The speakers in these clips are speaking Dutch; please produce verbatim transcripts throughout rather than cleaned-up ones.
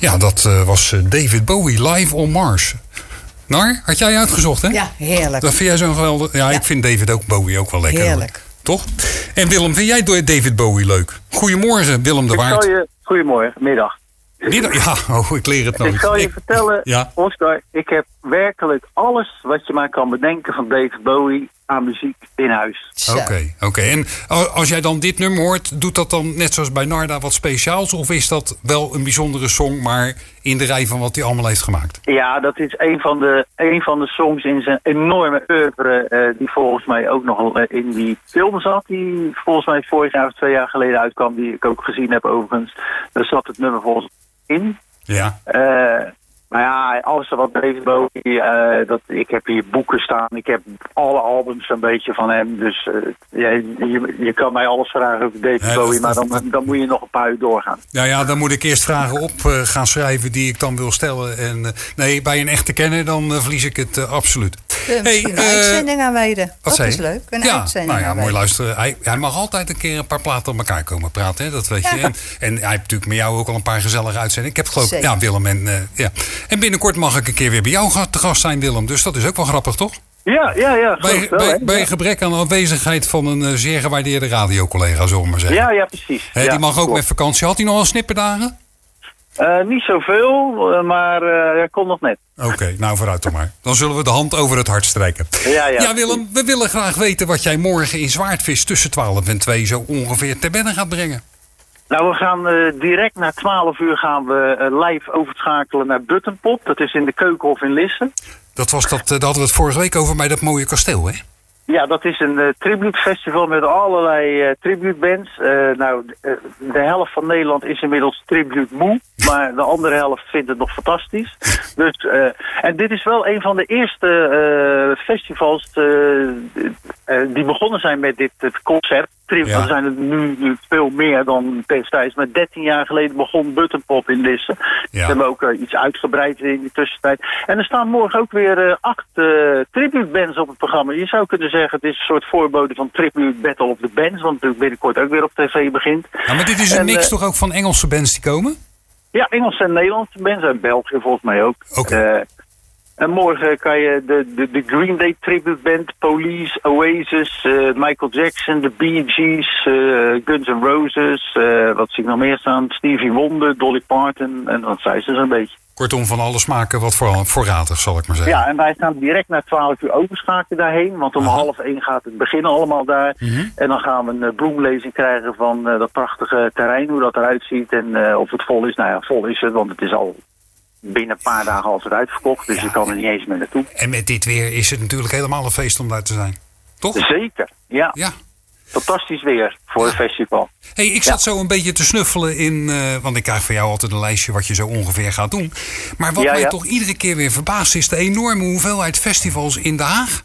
Ja, dat uh, was uh, David Bowie live on Mars. Nar, had jij uitgezocht, hè? Ja, heerlijk. Dat vind jij zo'n geweldig... Ja, ja, ik vind David ook Bowie ook wel lekker. Heerlijk. Toch? En Willem, vind jij David Bowie leuk? Goedemorgen, Willem de Waard. Ik zal je... Goedemorgen, middag. Middag? Ja, oh, ik leer het nooit. Ik zal je ik... vertellen, ja. Oscar, ik heb werkelijk alles wat je maar kan bedenken van David Bowie aan muziek in huis. Oké, oké. Okay. En als jij dan dit nummer hoort, doet dat dan net zoals bij Narda wat speciaals? Of is dat wel een bijzondere song, maar in de rij van wat hij allemaal heeft gemaakt? Ja, dat is een van de, een van de songs in zijn enorme oeuvre, uh, die volgens mij ook nog uh, in die film zat, die volgens mij vorig jaar of twee jaar geleden uitkwam, die ik ook gezien heb overigens. Daar zat het nummer volgens mij in. Ja. Uh, Maar ja, alles wat David Bowie, uh, dat, ik heb hier boeken staan. Ik heb alle albums een beetje van hem. Dus uh, ja, je, je kan mij alles vragen over David ja, Bowie, maar dan, dan moet je nog een paar uur doorgaan. Ja, ja, dan moet ik eerst vragen op uh, gaan schrijven die ik dan wil stellen. En uh, nee, bij een echte kenner dan uh, verlies ik het uh, absoluut. Uh, hey, een uh, uitzending aanwijden. Dat is leuk. Een ja, uitzending nou ja, mooi luisteren. Hij, hij mag altijd een keer een paar platen op elkaar komen praten, hè? Dat weet je. Ja. En, en hij heeft natuurlijk met jou ook al een paar gezellige uitzendingen. Ik heb het geloof ik, ja, Willem en uh, ja. En binnenkort mag ik een keer weer bij jou te gast zijn, Willem. Dus dat is ook wel grappig, toch? Ja, ja, ja. Bij, wel, bij, bij gebrek aan aanwezigheid van een uh, zeer gewaardeerde radiocollega, zullen we maar zeggen. Ja, ja, precies. He, ja, die mag ook klopt. met vakantie. Had hij nog wel snipperdagen? Uh, niet zoveel, uh, maar uh, hij kon nog net. Oké, okay, nou vooruit dan maar. Dan zullen we de hand over het hart strijken. Ja, ja. ja, Willem, we willen graag weten wat jij morgen in Zwaardvis tussen twaalf en twee zo ongeveer te bedden gaat brengen. Nou, we gaan uh, direct na twaalf uur gaan we uh, live overschakelen naar Buttonpop. Dat is in de Keukenhof in Lisse. Dat was dat, uh, daar hadden we het vorige week over bij dat mooie kasteel, hè? Ja, dat is een uh, tributefestival met allerlei uh, tributebands. Uh, nou, de, de helft van Nederland is inmiddels tribute moe, maar de andere helft vindt het nog fantastisch. Dus, uh, en dit is wel een van de eerste uh, festivals uh, uh, die begonnen zijn met dit uh, concept. Ja. Er zijn er nu, nu veel meer dan destijds. Maar dertien jaar geleden begon Buttonpop in Lisse. Ja. Ze hebben ook uh, iets uitgebreid in de tussentijd. En er staan morgen ook weer uh, acht uh, tributebands op het programma. Je zou kunnen zeggen, het is een soort voorbode van Tribute Battle of the Bands. Want natuurlijk binnenkort ook weer op tv begint. Ja, maar dit is een en, mix uh, toch ook van Engelse bands die komen? Ja, Engelse en Nederlandse bands. En België volgens mij ook. Oké. Okay. Uh, En morgen kan je de, de, de Green Day tribute band, Police, Oasis, uh, Michael Jackson, de Bee Gees, uh, Guns N' Roses, uh, wat zie ik nog meer staan? Stevie Wonder, Dolly Parton en wat zei ze zo'n beetje. Kortom, van alles maken wat voor, voorradig, zal ik maar zeggen. Ja, en wij gaan direct na twaalf uur overschakelen daarheen. Want om Aha. half één gaat het beginnen allemaal daar. Mm-hmm. En dan gaan we een uh, bloemlezing krijgen van uh, dat prachtige terrein, hoe dat eruit ziet. En uh, of het vol is. Nou ja, vol is het, want het is al binnen een paar dagen al uitverkocht. Dus ja, je kan er niet eens meer naartoe. En met dit weer is het natuurlijk helemaal een feest om daar te zijn. Toch? Zeker, ja. Ja. Fantastisch weer voor ja. een festival. Hey, ik zat ja. zo een beetje te snuffelen in, uh, want ik krijg van jou altijd een lijstje wat je zo ongeveer gaat doen. Maar wat ja, mij ja. toch iedere keer weer verbaast is de enorme hoeveelheid festivals in Den Haag.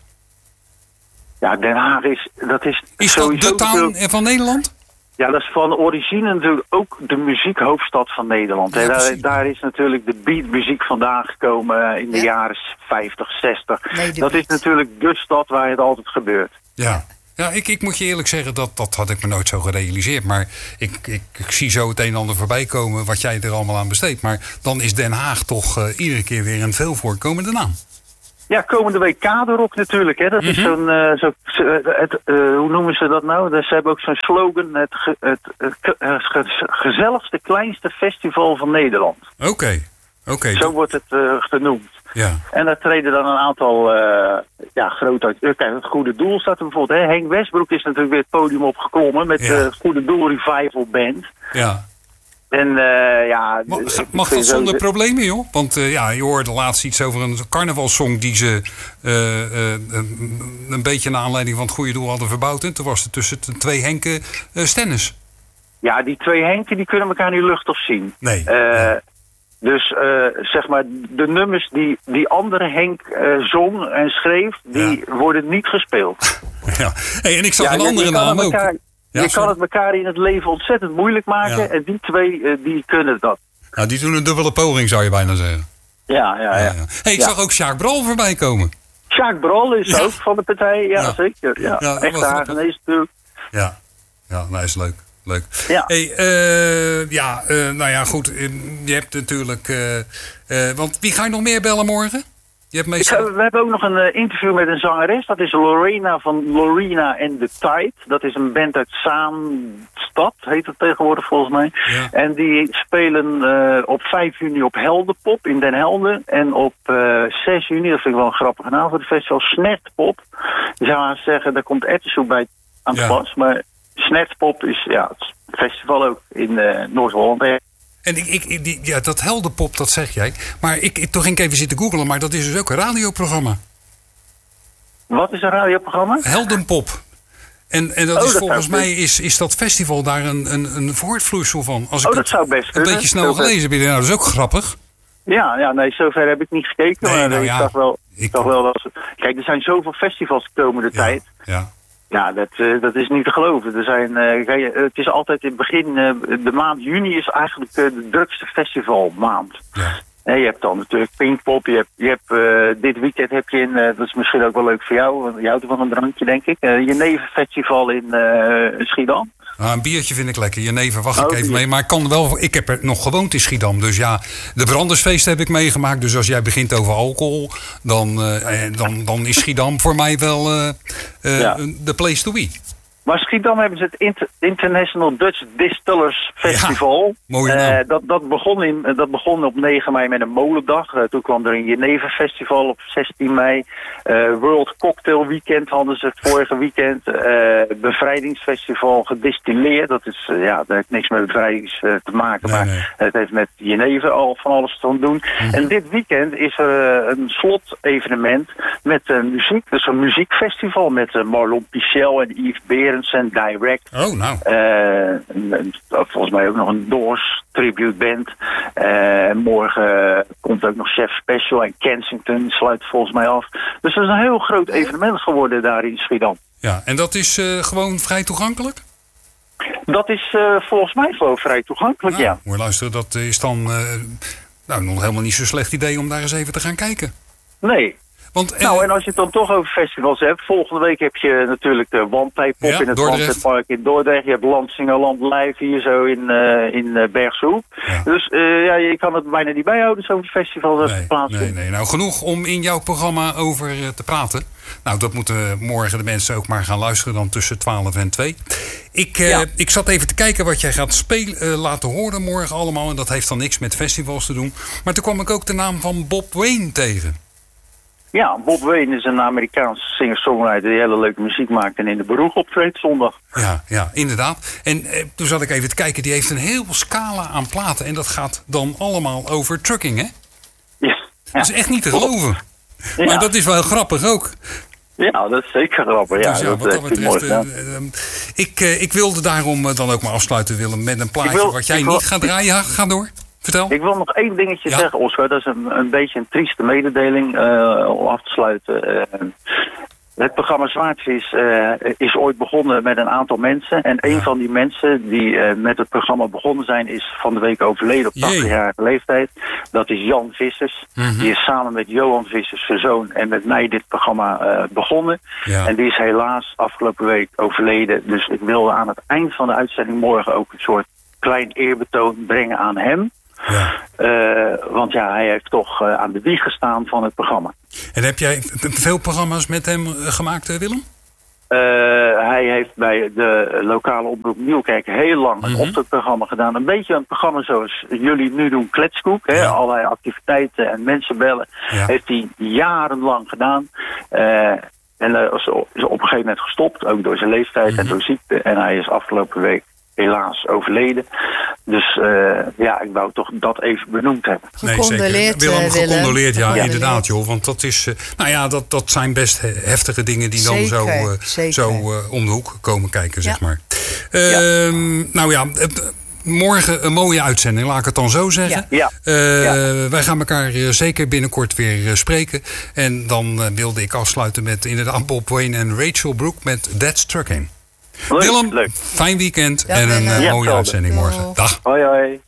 Ja, Den Haag is, dat is Is dat de town veel... van Nederland? Ja, dat is van origine natuurlijk ook de muziekhoofdstad van Nederland. Ja, daar, daar is natuurlijk de beatmuziek vandaan gekomen in de ja. jaren vijftig, zestig. Nee, dat beat. Is natuurlijk de stad waar het altijd gebeurt. Ja. Ja, ik, ik moet je eerlijk zeggen, dat, dat had ik me nooit zo gerealiseerd. Maar ik, ik, ik zie zo het een en ander voorbij komen wat jij er allemaal aan besteedt. Maar dan is Den Haag toch uh, iedere keer weer een veel voorkomende naam. Ja, komende week Kaderrock natuurlijk. Hè. Dat mm-hmm. is zo'n, uh, zo, het, uh, hoe noemen ze dat nou? Dus ze hebben ook zo'n slogan, het, ge, het, het, het ge, gezelligste, kleinste festival van Nederland. Oké. Okay. Okay. Zo wordt het uh, genoemd. Ja. En daar treden dan een aantal uh, ja, groot uit. Uh, kijk, het Goede Doel staat er bijvoorbeeld. Hè. Henk Westbroek is natuurlijk weer het podium opgeklommen met ja. het uh, Goede Doel Revival Band. Ja. En uh, ja... Mag, mag dat zonder zo... problemen, joh? Want uh, ja, je hoorde laatst iets over een carnavalsong die ze uh, uh, een, een beetje naar aanleiding van het Goede Doel hadden verbouwd. En toen was er tussen de twee Henken uh, Stennis. Ja, die twee Henken die kunnen elkaar niet luchtig zien. Nee. Uh, nee. Dus uh, zeg maar, de nummers die die andere Henk uh, zong en schreef, die ja. worden niet gespeeld. Ja. Hey, en ik zag ja, een je, andere je naam ook. Elkaar, ja, je sorry. kan het elkaar in het leven ontzettend moeilijk maken. Ja. En die twee, uh, die kunnen dat. Nou, die doen een dubbele poging, zou je bijna zeggen. Ja, ja, ja. ja, ja. Hey, ik ja. zag ook Sjaak Brol voorbij komen. Sjaak Brol is ja. ook van de partij, ja, ja. zeker. Ja. Ja, echt Hagenees natuurlijk. Ja, ja, nou is leuk. Leuk. Ja, hey, uh, ja uh, nou ja, goed. Uh, je hebt natuurlijk... Uh, uh, want wie ga je nog meer bellen morgen? Je hebt meestal... Ik, we hebben ook nog een uh, interview met een zangeres. Dat is Lorena van Lorena and the Tide. Dat is een band uit Zaanstad, heet het tegenwoordig volgens mij. Ja. En die spelen uh, op vijf juni op Heldenpop in Den Helder. En op uh, zes juni, dat vind ik wel een grappige naam voor het festival, Snertpop. Je zou haast zeggen, daar komt Ettersoep bij aan te ja. pas. Maar Snertpop is ja, het festival ook in uh, Noord-Holland. En ik, ik, die, ja, dat Heldenpop, dat zeg jij. Maar ik, ik, toen ging ik even zitten googlen, maar dat is dus ook een radioprogramma. Wat is een radioprogramma? Heldenpop. En, en dat oh, is dat volgens mij is, is dat festival daar een, een, een voortvloeisel van. Als ik oh, dat zou best een kunnen. beetje snel gelezen heb, nou, dat is ook grappig. Ja, ja, nee, zover heb ik niet gekeken. Nee, maar nou, ik ja, dacht wel, ik... dacht wel dat... Kijk, er zijn zoveel festivals de komende ja, tijd. Ja. Ja, dat, uh, dat is niet te geloven. Er zijn, uh, het is altijd in het begin, uh, de maand juni is eigenlijk uh, de drukste festivalmaand. Ja. En je hebt dan natuurlijk Pinkpop, je hebt, je hebt uh, dit weekend heb je, in, uh, dat is misschien ook wel leuk voor jou, want je houdt van een drankje denk ik, uh, je nevenfestival in uh, Schiedam. Ah, een biertje vind ik lekker. Jenever wacht ik oh, even bier. mee. Maar ik kan wel. Ik heb er nog gewoond in Schiedam. Dus ja, de brandersfeesten heb ik meegemaakt. Dus als jij begint over alcohol, dan, uh, dan, dan is Schiedam voor mij wel uh, uh, ja. de place to be. Maar Schiedam hebben ze het Inter- International Dutch Distillers Festival. Ja, mooi naam. Uh, dat, dat, begon in, dat begon op negen mei met een molendag. Uh, toen kwam er een Jenever Festival op zestien mei. Uh, World Cocktail Weekend hadden ze het vorige weekend. Uh, bevrijdingsfestival gedistilleerd. Dat is, uh, ja, dat heeft niks met bevrijdings uh, te maken. Nee, maar nee. Het heeft met Jenever al van alles te doen. Mm-hmm. En dit weekend is er uh, een slotevenement met uh, muziek. Dus een muziekfestival met uh, Marlon Pichel en Yves Berends en Direct. Oh, nou. Uh, volgens mij ook nog een Doors tribute band. Uh, morgen komt ook nog Chef Special en Kensington sluit volgens mij af. Dus dat is een heel groot evenement geworden daar in Schiedam. Ja, en dat is uh, gewoon vrij toegankelijk? Dat is uh, volgens mij gewoon vrij toegankelijk, nou, ja. Moet je luisteren, dat is dan uh, nou, nog helemaal niet zo'n slecht idee om daar eens even te gaan kijken. Nee. Want, uh, nou, en als je het dan toch over festivals hebt. Volgende week heb je natuurlijk de Wandtijdpop ja, in het Wandtijdpark in Dordrecht. Je hebt Landsingerland Live hier zo in, uh, in uh, Bergshoek. Ja. Dus uh, ja, je kan het bijna niet bijhouden, zo'n festival dat nee, plaatsvindt. Nee, nee, nou genoeg om in jouw programma over uh, te praten. Nou, dat moeten morgen de mensen ook maar gaan luisteren dan tussen twaalf en twee. Ik, uh, ja. ik zat even te kijken wat jij gaat spelen, uh, laten horen morgen allemaal. En dat heeft dan niks met festivals te doen. Maar toen kwam ik ook de naam van Bob Wayne tegen. Ja, Bob Wayne is een Amerikaanse singer-songwriter die hele leuke muziek maakt en in de Beroeg optreedt zondag. Ja, ja, inderdaad. En eh, toen zat ik even te kijken, die heeft een heel scala aan platen. En dat gaat dan allemaal over trucking, hè? Ja. Dat is echt niet te geloven. Ja. Maar dat is wel grappig ook. Ja, dat is zeker grappig. Ja, dus ja, dat, wat dat betreft, mooi, ja. uh, uh, ik, uh, ik wilde daarom uh, dan ook maar afsluiten, Willem, met een plaatje wil, wat jij wil, niet gaat draaien. Ik, ga door. Vertel. Ik wil nog één dingetje ja. zeggen, Oscar. Dat is een, een beetje een trieste mededeling uh, om af te sluiten. Uh, het programma Zwaardvis uh, is ooit begonnen met een aantal mensen. En een ja. van die mensen die uh, met het programma begonnen zijn, is van de week overleden op tachtigjarige leeftijd. Dat is Jan Vissers. Mm-hmm. Die is samen met Johan Vissers, zijn zoon, en met mij dit programma uh, begonnen. Ja. En die is helaas afgelopen week overleden. Dus ik wilde aan het eind van de uitzending morgen ook een soort klein eerbetoon brengen aan hem. Ja. Uh, want ja, hij heeft toch uh, aan de wieg gestaan van het programma. En heb jij veel programma's met hem gemaakt, Willem? Uh, hij heeft bij de lokale omroep Nieuwkerk heel lang een mm-hmm. ochtendprogramma gedaan. Een beetje een programma zoals jullie nu doen, Kletskoek. Hè? Ja. Allerlei activiteiten en mensen bellen. Ja. Heeft hij jarenlang gedaan. Uh, en uh, is op een gegeven moment gestopt, ook door zijn leeftijd mm-hmm. en door ziekte. En hij is afgelopen week helaas overleden. Dus uh, ja, ik wou toch dat even benoemd hebben. Gecondoleerd, nee, Willem, Willem. gecondoleerd, ja, ja, inderdaad, joh. Want dat is, uh, nou ja, dat, dat zijn best heftige dingen die dan zeker, zo, uh, zo uh, om de hoek komen kijken, zeg ja. maar. Uh, ja. Nou ja, uh, morgen een mooie uitzending, laat ik het dan zo zeggen. Ja. Uh, ja. Wij gaan elkaar uh, zeker binnenkort weer uh, spreken. En dan uh, wilde ik afsluiten met inderdaad Bob Wayne en Rachel Brooke met That's Trucking. Leuk, Willem, leuk. fijn weekend ja, en een uh, ja, mooie uitzending morgen. Dag. Hoi, hoi.